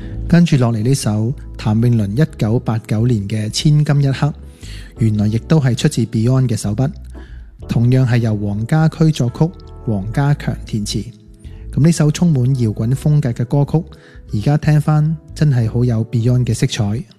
跟住落嚟呢首譚詠麟1989年嘅《千金一刻》，原來亦都係出自 Beyond 嘅手筆，同樣係由黃家駒作曲，黃家強填詞。咁呢首充滿搖滾風格嘅歌曲，而家聽返真係好有 Beyond 嘅色彩。